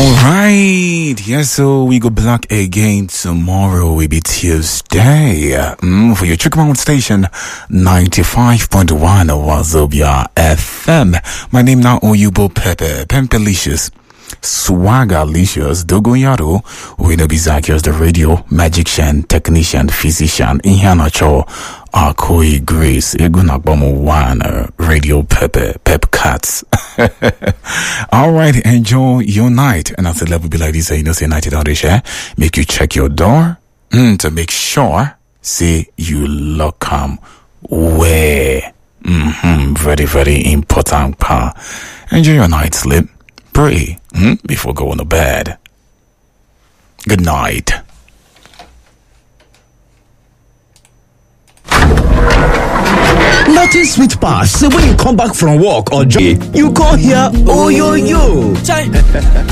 Alright, yes, so we go back again tomorrow. Will be Tuesday. For your Chukmount station, 95.1 Wazobia FM. My name now Oyubo Pepe, Pempelicious, Swagalicious, Dogoyaro, Winobizakios, the radio magician, technician, physician, Inhanacho, Akoi Grace, Egunagbomo One, Radio Pepe, Pep Cats. Alright, enjoy your night. And after level be like this, you know, say night on the share. Make you check your door to make sure, say you lock them where. Very, very important part. Enjoy your night sleep. Pray before going to bed. Good night. Nothing sweet pass. Say when you come back from work or job, you call here, oh yo yo.